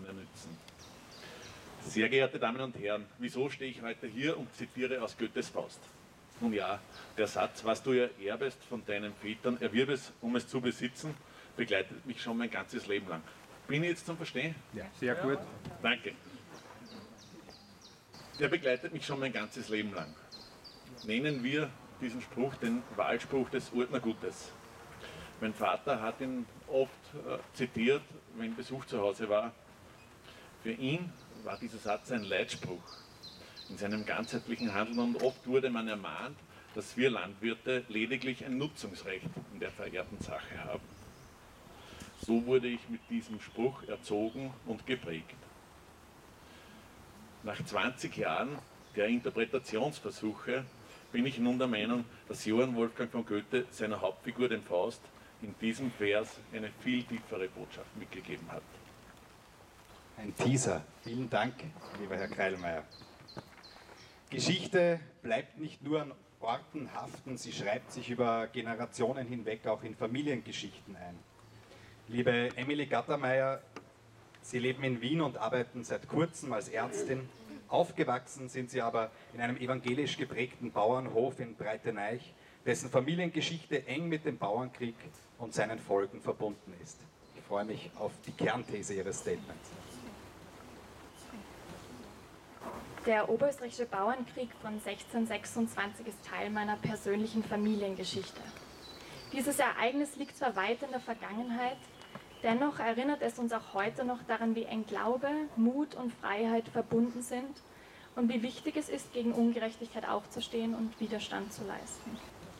andere nützen. Sehr geehrte Damen und Herren, wieso stehe ich heute hier und zitiere aus Goethes Faust? Nun ja, der Satz, was du erbest von deinen Vätern, erwirb es, um es zu besitzen, begleitet mich schon mein ganzes Leben lang. Bin ich jetzt zum Verstehen? Ja, sehr gut. Danke. Der begleitet mich schon mein ganzes Leben lang. Nennen wir diesen Spruch den Wahlspruch des Ordnergutes. Mein Vater hat ihn oft zitiert, wenn Besuch zu Hause war. Für ihn war dieser Satz ein Leitspruch in seinem ganzheitlichen Handeln und oft wurde man ermahnt, dass wir Landwirte lediglich ein Nutzungsrecht in der verehrten Sache haben. So wurde ich mit diesem Spruch erzogen und geprägt. Nach 20 Jahren der Interpretationsversuche bin ich nun der Meinung, dass Johann Wolfgang von Goethe seiner Hauptfigur, dem Faust, in diesem Vers eine viel tiefere Botschaft mitgegeben hat. Ein Teaser. Vielen Dank, lieber Herr Kreilmeier. Geschichte bleibt nicht nur an Orten haften, sie schreibt sich über Generationen hinweg auch in Familiengeschichten ein. Liebe Emily Gattermeier, Sie leben in Wien und arbeiten seit kurzem als Ärztin. Aufgewachsen sind Sie aber in einem evangelisch geprägten Bauernhof in Breiteneich, dessen Familiengeschichte eng mit dem Bauernkrieg und seinen Folgen verbunden ist. Ich freue mich auf die Kernthese Ihres Statements. Der oberösterreichische Bauernkrieg von 1626 ist Teil meiner persönlichen Familiengeschichte. Dieses Ereignis liegt zwar weit in der Vergangenheit, dennoch erinnert es uns auch heute noch daran, wie eng Glaube, Mut und Freiheit verbunden sind und wie wichtig es ist, gegen Ungerechtigkeit aufzustehen und Widerstand zu leisten.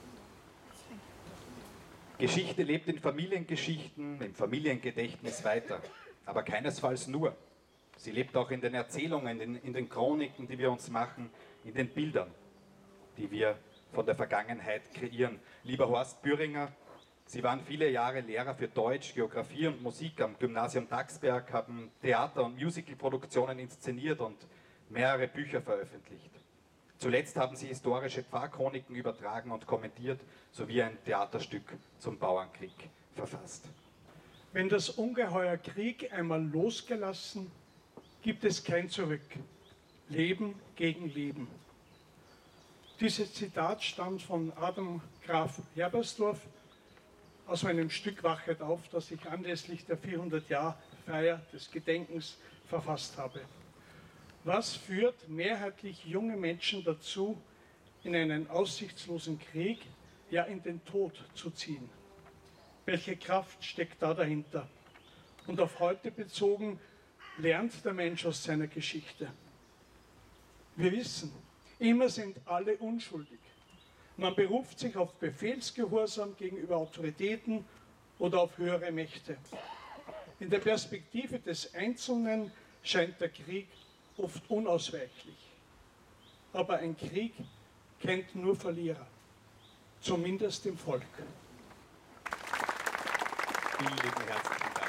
Geschichte lebt in Familiengeschichten, im Familiengedächtnis weiter, aber keinesfalls nur. Sie lebt auch in den Erzählungen, in den Chroniken, die wir uns machen, in den Bildern, die wir von der Vergangenheit kreieren. Lieber Horst Büringer, Sie waren viele Jahre Lehrer für Deutsch, Geografie und Musik am Gymnasium Daxberg, haben Theater- und Musicalproduktionen inszeniert und mehrere Bücher veröffentlicht. Zuletzt haben Sie historische Pfarrchroniken übertragen und kommentiert, sowie ein Theaterstück zum Bauernkrieg verfasst. Wenn das Ungeheuer Krieg einmal losgelassen, gibt es kein Zurück. Leben gegen Leben. Dieses Zitat stammt von Adam Graf Herbersdorf aus meinem Stück Wachet auf, das ich anlässlich der 400-Jahr-Feier des Gedenkens verfasst habe. Was führt mehrheitlich junge Menschen dazu, in einen aussichtslosen Krieg, ja in den Tod zu ziehen? Welche Kraft steckt da dahinter? Und auf heute bezogen, lernt der Mensch aus seiner Geschichte. Wir wissen, immer sind alle unschuldig. Man beruft sich auf Befehlsgehorsam gegenüber Autoritäten oder auf höhere Mächte. In der Perspektive des Einzelnen scheint der Krieg oft unausweichlich. Aber ein Krieg kennt nur Verlierer, zumindest im Volk. Vielen lieben herzlichen Dank.